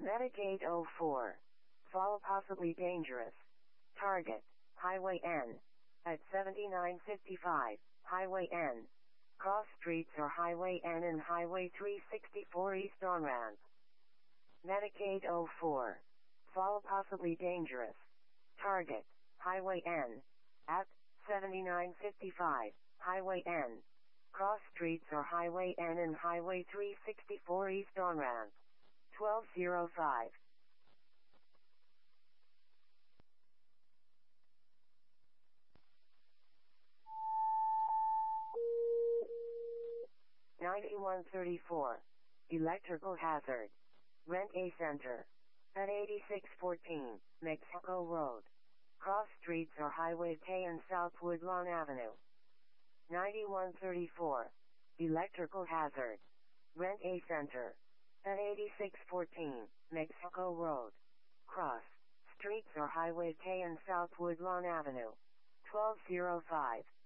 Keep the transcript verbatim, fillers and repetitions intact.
Metagate oh four. Fall possibly dangerous. Target, Highway N. At seventy-nine fifty-five, Highway N. Cross streets are Highway N and Highway three sixty-four East on-ramp. Metagate oh four. Fall possibly dangerous. Target, Highway N. At seventy-nine fifty-five, Highway N. Cross streets are Highway N and Highway three sixty-four East on-ramp. twelve oh five. ninety-one thirty-four. Electrical hazard. Rent a center. At eighty-six fourteen, Mexico Road. Cross streets are Highway K and South Woodlawn Avenue. ninety-one thirty-four. Electrical hazard. Rent a center. At eighty-six fourteen, Mexico Road. Cross streets are Highway K and South Woodlawn Avenue. twelve oh five.